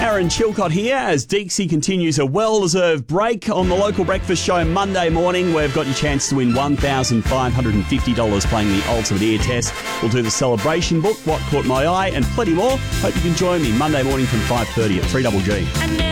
Aaron Chilcott here as Deeksy continues a well-deserved break on the local breakfast show Monday morning. We've got your chance to win $1,550 playing the Ultimate Ear Test. We'll do the celebration book, What Caught My Eye, and plenty more. Hope you can join me Monday morning from 5:30 at 3GG.